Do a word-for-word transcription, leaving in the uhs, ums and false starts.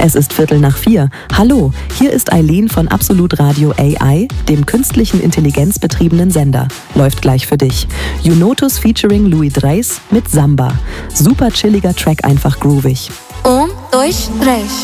Es ist Viertel nach vier. Hallo, hier ist Eileen von Absolut Radio A I, dem künstlichen intelligenzbetriebenen Sender. Läuft gleich für dich. Junotus featuring Louis Dreis mit Samba. Super chilliger Track, einfach groovig. Um, dois, três.